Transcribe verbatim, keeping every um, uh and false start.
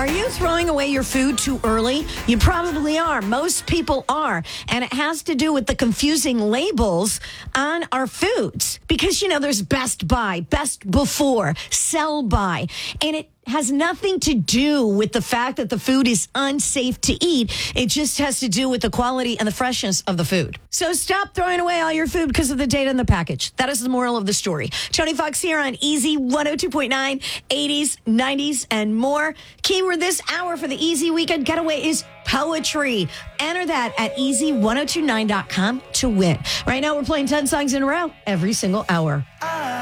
Are you throwing away your food too early? You probably are. Most people are. And it has to do with the confusing labels on our foods. Because, you know, there's best by, best before, sell by. And it has nothing to do with the fact that the food is unsafe to eat. It just has to do with the quality and the freshness of the food. So stop throwing away all your food because of the date on the package. That is the moral of the story. Tony Fox here on Easy one oh two point nine, eighties, nineties, and more. Keyword this hour for the Easy Weekend Getaway is poetry. Enter that at easy ten twenty-nine dot com to win. Right now, we're playing ten songs in a row every single hour.